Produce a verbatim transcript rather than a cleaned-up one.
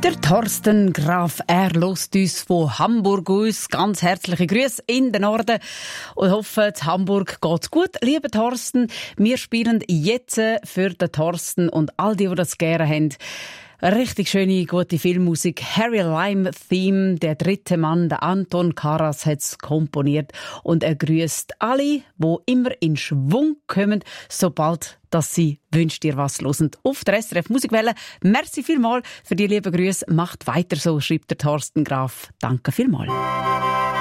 Der Thorsten Graf, er lässt uns von Hamburg aus. Ganz herzliche Grüße in den Norden und hoffe, Hamburg geht's gut. Lieber Thorsten, wir spielen jetzt für den Thorsten und all die, die das gerne haben, richtig schöne, gute Filmmusik. Harry Lime Theme, der dritte Mann, der Anton Karas, hat es komponiert. Und er grüßt alle, die immer in Schwung kommen, sobald dass sie «Wünscht dir was» hören. Auf der S R F Musikwelle. Merci vielmals für die lieben Grüße. Macht weiter so, schreibt der Thorsten Graf. Danke vielmals.